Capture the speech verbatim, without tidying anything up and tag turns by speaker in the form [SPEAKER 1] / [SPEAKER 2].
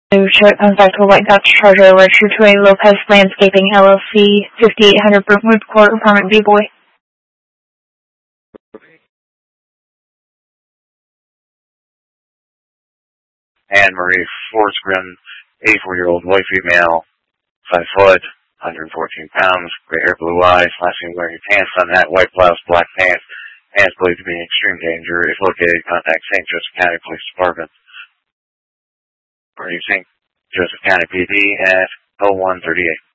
[SPEAKER 1] Unfactor White Dodge Charger, registered to a Lopez Landscaping, L L C, fifty-eight hundred Brookwood Court, apartment B, boy.
[SPEAKER 2] Anne Marie Forsgren, eighty-four-year-old white female, five foot, one hundred fourteen pounds, gray hair, blue eyes, last name wearing pants, sun hat, white blouse, black pants, and is believed to be in extreme danger. If located, contact Saint Joseph County Police Department. Or Saint Joseph County P D at oh one thirty-eight.